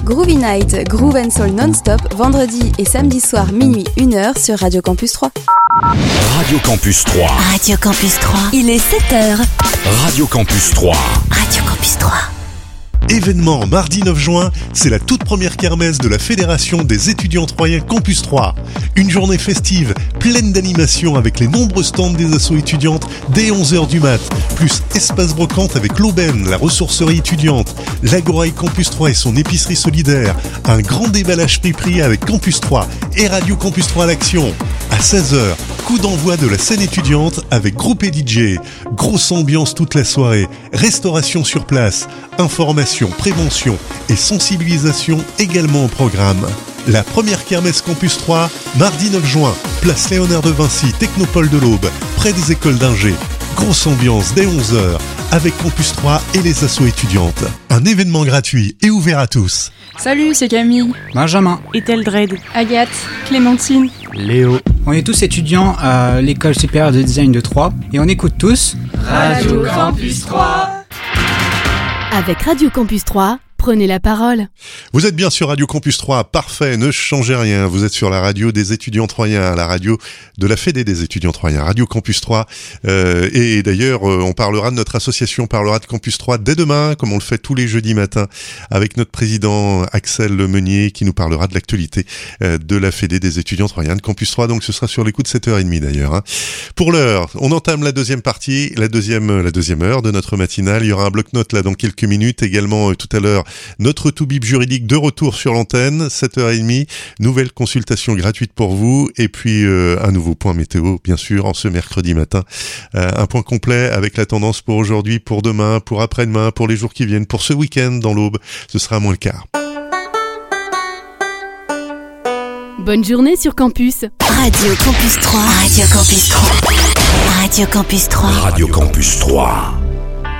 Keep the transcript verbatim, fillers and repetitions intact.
Groovy Night, Groove and Soul non-stop, vendredi et samedi soir minuit une heure sur Radio Campus trois. Radio Campus trois. Radio Campus trois. Il est sept heures. Radio Campus trois. Radio Campus trois. Événement mardi neuf juin, c'est la toute première kermesse de la Fédération des étudiants troyens Campus trois. Une journée festive, pleine d'animation avec les nombreux stands des assos étudiantes dès onze heures du mat, plus espace brocante avec l'aubaine, la ressourcerie étudiante, l'Agoraï Campus trois et son épicerie solidaire, un grand déballage prix-prix avec Campus trois et Radio Campus trois à l'action. À seize heures, coup d'envoi de la scène étudiante avec groupe et D J, grosse ambiance toute la soirée, restauration sur place, information, prévention et sensibilisation également au programme. La première kermesse Campus trois, mardi neuf juin, place Léonard de Vinci, Technopole de l'Aube, près des écoles d'ingé. Grosse ambiance dès onze heures avec Campus trois et les assos étudiantes. Un événement gratuit et ouvert à tous. Salut, c'est Camille, Benjamin, Etheldred, Agathe, Clémentine, Léo. On est tous étudiants à l'école supérieure de design de Troyes et on écoute tous Radio Campus trois. Avec Radio Campus trois, prenez la parole. Vous êtes bien sur Radio Campus trois, parfait, ne changez rien. Vous êtes sur la radio des étudiants troyens, la radio de la Fédé des étudiants troyens, Radio Campus trois. Euh, et d'ailleurs, euh, on parlera de notre association, on parlera de Campus trois dès demain, comme on le fait tous les jeudis matins, avec notre président Axel Meunier, qui nous parlera de l'actualité euh, de la Fédé des étudiants troyens de Campus trois. Donc ce sera sur les coups de sept heures trente d'ailleurs. Hein. Pour l'heure, on entame la deuxième partie, la deuxième, la deuxième heure de notre matinale. Il y aura un bloc-notes là dans quelques minutes. Également, euh, tout à l'heure, notre tout-bip juridique de retour sur l'antenne, sept heures trente, nouvelle consultation gratuite pour vous, et puis euh, un nouveau point météo, bien sûr, en ce mercredi matin. Euh, un point complet avec la tendance pour aujourd'hui, pour demain, pour après-demain, pour les jours qui viennent, pour ce week-end dans l'Aube, ce sera moins le quart. Bonne journée sur Campus. Radio Campus trois. Radio Campus trois. Radio Campus trois. Radio Campus trois.